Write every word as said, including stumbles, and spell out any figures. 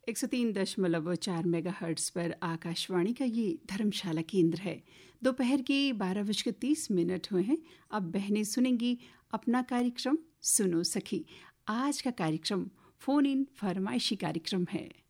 एक सौ तीन दशमलव चार मेगा हर्ट्स पर आकाशवाणी का ये धर्मशाला केंद्र है। दोपहर के बारह बजकर तीस मिनट हुए हैं। अब बहनें सुनेंगी अपना कार्यक्रम सुनो सखी। आज का कार्यक्रम फोन इन फरमाइशी कार्यक्रम है।